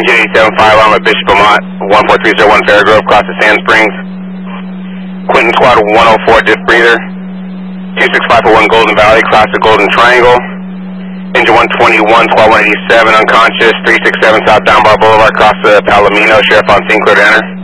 engine 875 on at Bishop Vermont, 14301 Fairgrove, across the Sand Springs. Quinton Squad 104, diff breather. 26541 Golden Valley, across the Golden Triangle. Engine 121, squad 187, unconscious. 367 South Dunbar Boulevard, across the Palomino. Sheriff on scene, clear to enter.